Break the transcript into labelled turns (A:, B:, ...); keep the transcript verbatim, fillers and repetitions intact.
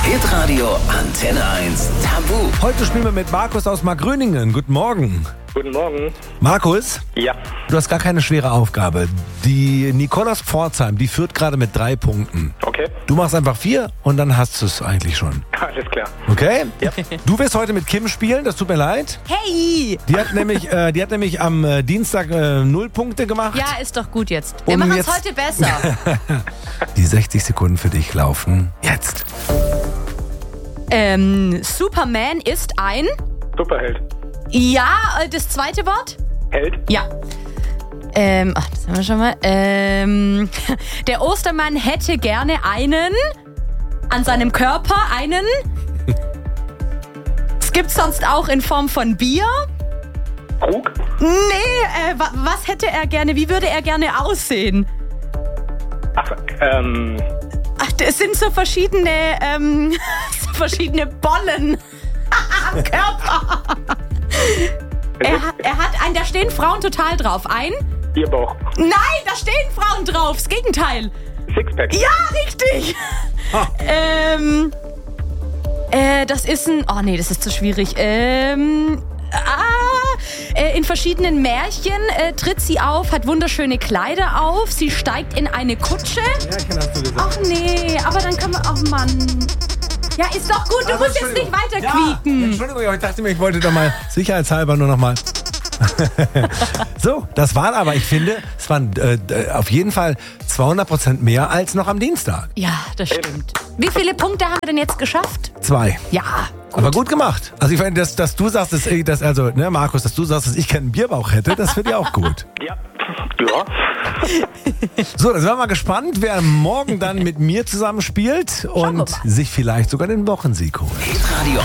A: Hitradio Antenne eins Tabu.
B: Heute spielen wir mit Markus aus Markgröningen. Guten Morgen.
C: Guten Morgen.
B: Markus,
C: Ja.
B: du hast gar keine schwere Aufgabe. Die Nicole aus Pforzheim, die führt gerade mit drei Punkten.
C: Okay.
B: Du machst einfach vier und dann hast du es eigentlich schon.
C: Alles klar.
B: Okay?
C: Ja.
B: Du wirst heute mit Kim spielen, das tut mir leid.
D: Hey!
B: Die hat nämlich, äh, die hat nämlich am äh, Dienstag äh, null Punkte gemacht.
D: Ja, ist doch gut jetzt. Wir
B: Um
D: machen es
B: jetzt-
D: heute besser.
B: Die sechzig Sekunden für dich laufen jetzt.
D: ähm, Superman ist ein...
C: Superheld.
D: Ja, äh, das zweite Wort?
C: Held.
D: Ja. Ähm, ach, das haben wir schon mal. Ähm, der Ostermann hätte gerne einen... An seinem Körper einen... Es gibt sonst auch in Form von Bier.
C: Krug.
D: Nee, äh, wa- was hätte er gerne? Wie würde er gerne aussehen?
C: Ach, ähm,
D: Ach, das sind so verschiedene, ähm, so verschiedene Bollen am Körper. Er, hat- er hat einen, da stehen Frauen total drauf. Ein?
C: Bierbauch.
D: Nein, da stehen Frauen drauf. Das Gegenteil.
C: Sixpack.
D: Ja, richtig. ähm, äh, das ist ein, oh nee, das ist zu schwierig. Ähm, ah, äh, in verschiedenen Märchen äh, tritt sie auf, hat wunderschöne Kleider auf, sie steigt in eine Kutsche.
B: Ja, ich kann das so gesagt.
D: Ach nee, aber dann können wir, ach Mann. Ja, ist doch gut, du
B: Also,
D: musst jetzt nicht
B: Entschuldigung.
D: weiter
B: Ja,
D: quieken.
B: Entschuldigung, ich dachte mir, ich wollte doch mal sicherheitshalber nur noch mal. So, das waren aber, ich finde, es waren äh, auf jeden Fall zweihundert Prozent mehr als noch am Dienstag.
D: Ja, das stimmt. Wie viele Punkte haben wir denn jetzt geschafft?
B: Zwei.
D: Ja,
B: Aber gut gemacht. Also ich meine, dass, dass du sagst, dass, ich- dass also, ne, Markus, dass du sagst, dass ich keinen Bierbauch hätte, das finde ich auch gut.
C: Ja. Ja.
B: So, dann sind wir mal gespannt, wer morgen dann mit mir zusammen spielt und
D: wir mal.
B: sich vielleicht sogar den Wochensieg holt.
A: Hitradio